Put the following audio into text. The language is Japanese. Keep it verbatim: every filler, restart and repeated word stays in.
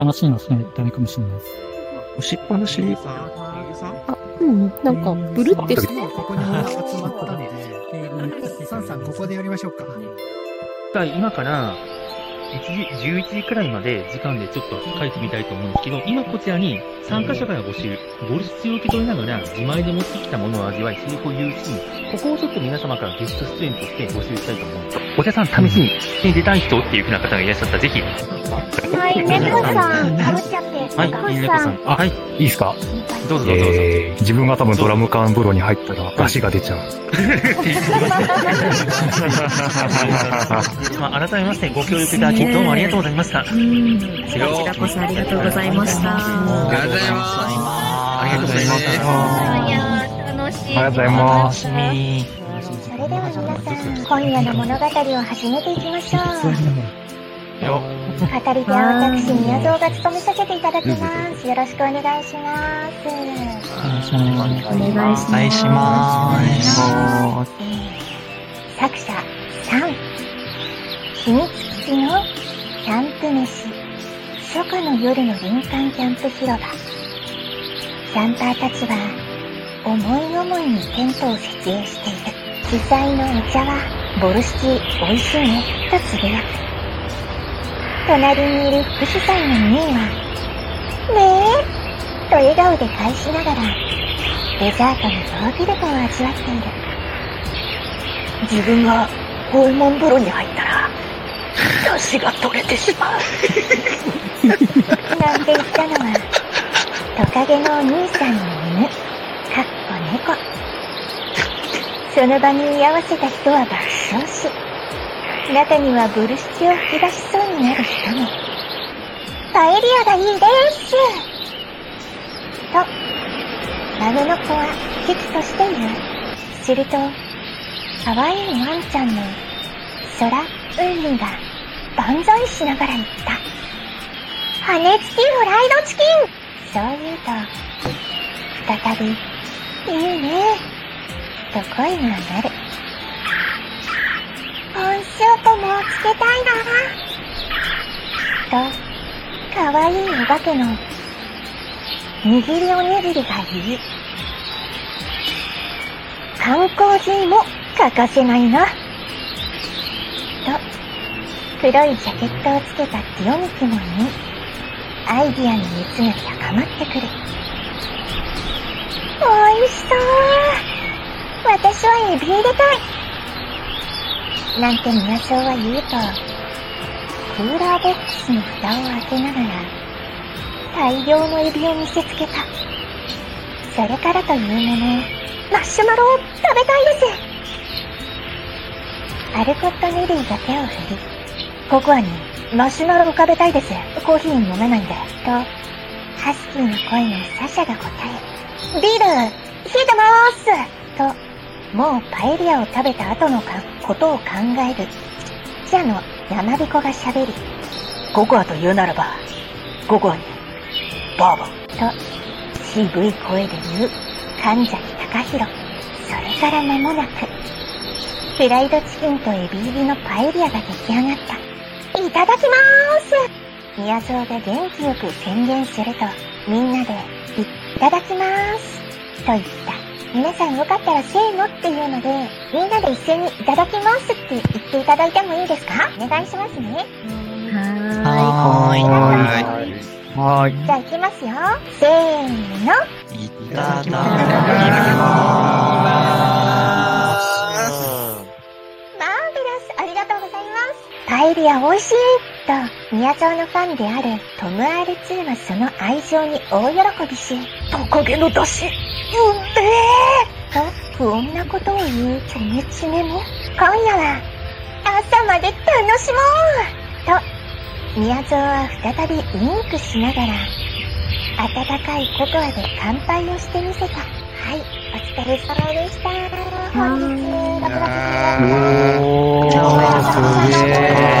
楽しいの好きな誰かもしれない。 押しっぱなしに。 あ、うん、なんか、ブルってここに集まったので、サンさんここでやりましょうか。 今からいちじ、じゅういちじくらいまで時間でちょっと書いてみたいと思うんですけど、今こちらに参加者から募集、ボルシチを受け取りながら自前で持ってきたものを味わい、セリフを言うシーン、ここをちょっと皆様からゲスト出演として募集したいと思うんです。お茶さん試しに出演出たい人っていう風な方がいらっしゃったらぜひ。 はい、猫さん、かぶっちゃって。 はい、猫さん。 あ、はい。いいですか？ どうぞどうぞ。 えー、自分が多分ドラム缶風呂に入ったら出汁が出ちゃう。 まあ、改めましてご協力いただきどうもありがとうございました。 こちらこそありがとうございました。 ありがとうございます。 ありがとうございました。 いやー、楽しい。 ありがとうございます。 それでは皆さん、今夜の物語を始めていきましょう。 よ語り手は私、宮蔵が務めさせていただきます。よろしくお願いします。 お願いします。 お願いします。 お願いします。 作者さん、秘密基地のキャンプ飯、初夏の夜の林間キャンプ広場。キャンパーたちは思い思いにテントを設営している。主催のお茶はボルシチ美味しいねとつぶやく。隣にいる副主催のミーはねえと笑顔で返しながらデザートのヨーグルトを味わっている。自分が訪問風呂に入ったら出汁が取れてしまうなんて言ったのはトカゲのお兄さんの犬、かっこ猫。その場に居合わせた人は爆笑し、中にはボルシチを吹き出しそうになる人も。パエリアがいいですと孫の子は危機としている。すると可愛いワンちゃんの空海が万歳しながら言った。羽根付きフライドチキン。そう言うと再びいいねと声が鳴る。温州ともつけたいなとかわいいお化けの握りおにぎりが言い、観光人も欠かせないなと黒いジャケットをつけたティオミキも言い、アイディアの熱が高まってくる。おいしそう。私はエビ入れたいなんて宮蔵は言うと、クーラーボックスの蓋を開けながら大量のエビを見せつけた。それからというもの、マッシュマロを食べたいです。アルコットネリーが手を振り、ココアにマシュマロを食べたいです。コーヒー飲めないんで。と、ハスキーの声のサシャが答え、ビール、冷えてまーすと、もうパエリアを食べた後のかことを考える。記者の山彦が喋り、ココアと言うならば、ココアに、バーボンと、渋い声で言う、神崎隆弘。それから間もなく、フライドチキンとエビ入りのパエリアが出来上がった。いただきまーす。宮蔵が元気よく宣言すると、みんなで、いただきまーす。と言った。皆さんよかったらせーのっていうので、みんなで一斉にいただきますって言っていただいてもいいですか？お願いしますね。 はーい。 はーい。はーい。 じゃあ行きますよ。せーの。 いただきまマーベラス、ありがとうございます。パエリア美味しいと、宮蔵のファンであるトム アールツー はその愛情に大喜びし、トカゲの出汁、うんめーと不穏なことを言うチョメチメも、今夜は朝まで楽しもうと、宮蔵は再びウインクしながら、温かいココアで乾杯をしてみせた。はい、お疲れ様でした。本日、ラブラブおー、すげー。